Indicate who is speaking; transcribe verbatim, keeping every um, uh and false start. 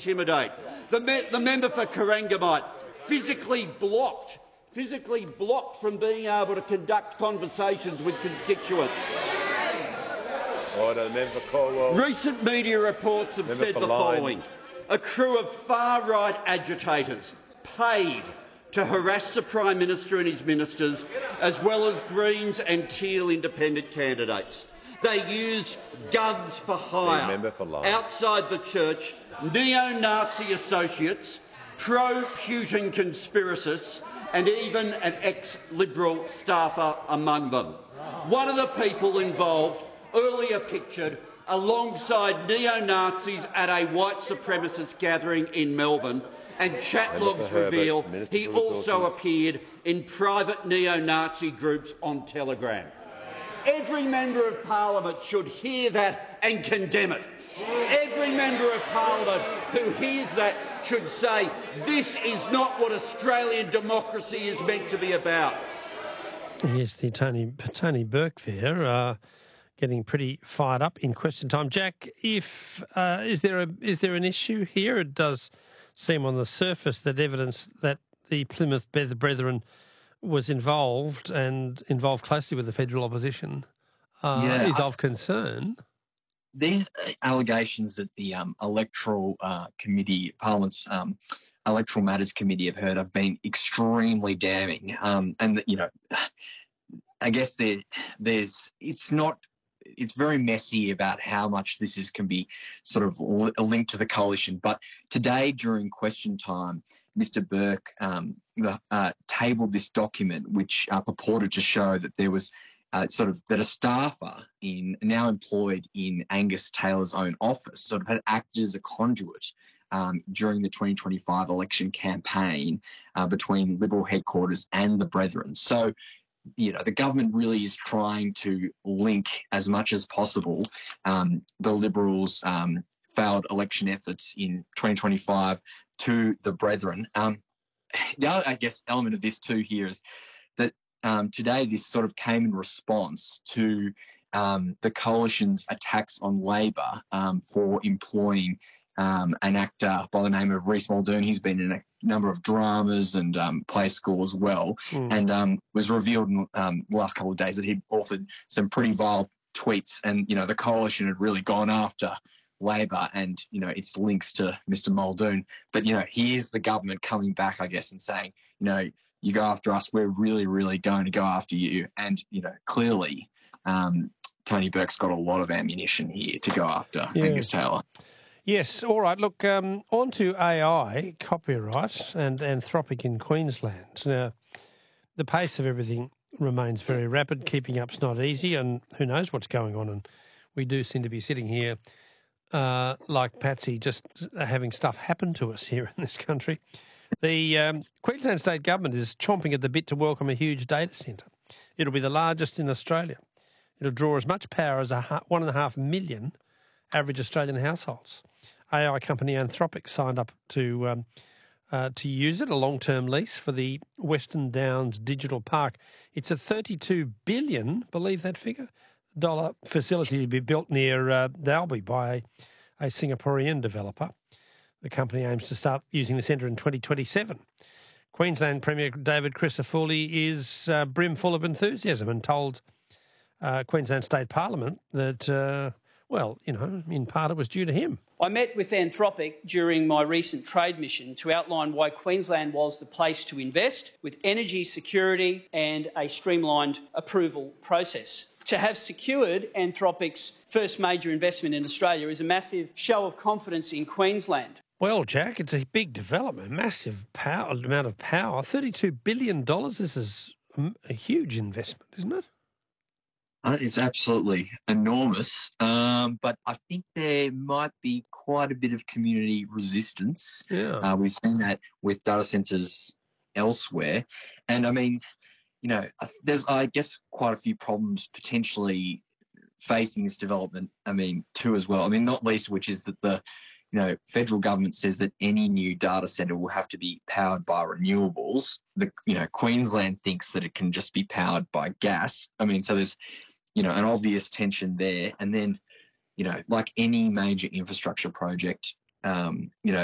Speaker 1: intimidate. The, me the member for Corangamite physically blocked, physically blocked from being able to conduct conversations with constituents.
Speaker 2: Order, the member for Caldwell.
Speaker 1: Recent media reports have
Speaker 2: Member
Speaker 1: said
Speaker 2: for
Speaker 1: the
Speaker 2: Lyne.
Speaker 1: following. A crew of far-right agitators paid to harass the Prime Minister and his ministers, as well as Greens and Teal independent candidates. They used guns for hire
Speaker 2: for
Speaker 1: outside the church, neo-Nazi associates, pro-Putin conspiracists, and even an ex-Liberal staffer among them. One of the people involved, earlier pictured alongside neo-Nazis at a white supremacist gathering in Melbourne, and chat logs reveal he also appeared in private neo-Nazi groups on Telegram. Every member of parliament should hear that and condemn it. Every member of parliament who hears that should say, this is not what Australian democracy is meant to be about.
Speaker 3: Yes, the Tony, Tony Burke there, uh, getting pretty fired up in question time. Jack, if uh, is there a is there an issue here? It does seem on the surface that evidence that the Plymouth Brethren was involved and involved closely with the federal opposition uh,
Speaker 4: yeah,
Speaker 3: is
Speaker 4: I,
Speaker 3: of concern.
Speaker 4: These allegations that the um, electoral uh, committee, Parliament's um, electoral matters committee, have heard have been extremely damning, um, and you know, I guess there, there's it's not. It's very messy about how much this is can be sort of li- linked to the coalition. But today, during question time, Mister Burke um, uh, tabled this document, which uh, purported to show that there was uh, sort of that a staffer in now employed in Angus Taylor's own office sort of had acted as a conduit um, during the twenty twenty-five election campaign uh, between Liberal headquarters and the Brethren. So, you know, the government really is trying to link as much as possible um, the Liberals' um, failed election efforts in twenty twenty-five to the Brethren. Um, the other, I guess, element of this too here is that um, today this sort of came in response to um, the coalition's attacks on Labor um, for employing Um, an actor by the name of Reece Muldoon. He's been in a number of dramas and um, play school as well, mm. and um, was revealed in um, the last couple of days that he'd authored some pretty vile tweets, and you know the coalition had really gone after Labor and you know its links to Mister Muldoon. But you know here's the government coming back, I guess, and saying, you know, you go after us, we're really, really going to go after you, and you know clearly um, Tony Burke's got a lot of ammunition here to go after yeah. Angus Taylor.
Speaker 3: Yes, all right. Look, um, on to A I, copyright and Anthropic in Queensland. Now, the pace of everything remains very rapid. Keeping up's not easy, and who knows what's going on. And we do seem to be sitting here uh, like Patsy, just having stuff happen to us here in this country. The um, Queensland State Government is chomping at the bit to welcome a huge data centre. It'll be the largest in Australia. It'll draw as much power as a ha- one and a half million average Australian households. A I company Anthropic signed up to um, uh, to use it, a long-term lease for the Western Downs Digital Park. It's a thirty-two billion dollars, believe that figure, dollar facility to be built near uh, Dalby by a, a Singaporean developer. The company aims to start using the centre in twenty twenty-seven. Queensland Premier David Crisafulli is uh, brimful of enthusiasm and told uh, Queensland State Parliament that... Uh, Well, you know, in part it was due to him.
Speaker 5: I met with Anthropic during my recent trade mission to outline why Queensland was the place to invest, with energy security and a streamlined approval process. To have secured Anthropic's first major investment in Australia is a massive show of confidence in Queensland.
Speaker 3: Well, Jack, it's a big development, massive power, amount of power. thirty-two billion dollars, this is a, a huge investment, isn't it?
Speaker 4: Uh, it's absolutely enormous, um, but I think there might be quite a bit of community resistance.
Speaker 3: Yeah.
Speaker 4: Uh, we've seen that with data centres elsewhere. And, I mean, you know, there's, I guess, quite a few problems potentially facing this development, I mean, too, as well. I mean, not least which is that the, you know, federal government says that any new data centre will have to be powered by renewables. The, you know, Queensland thinks that it can just be powered by gas. I mean, so there's, you know, an obvious tension there. And then, you know, like any major infrastructure project, um, you know,